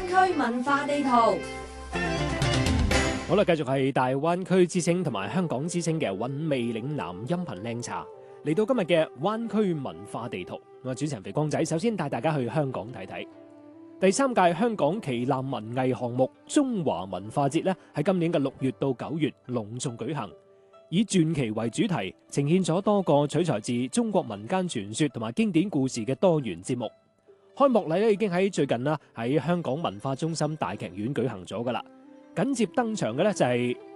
區文化地圖。 好啦，繼續係大灣區之聲同埋香港之聲嘅韻味嶺南音頻靚茶，嚟到今日嘅灣區文化地圖。我主持人肥光仔，首先帶大家去香港睇睇。第3屆香港旗艦文藝項目中華文化節咧，喺今年嘅6月到9月隆重舉行，以傳奇為主題，呈現咗多個取材自中國民間傳說同埋經典故事嘅多元節目。開幕禮咧已經喺最近啦喺香港文化中心大劇院舉行咗噶啦。緊接登場嘅咧就係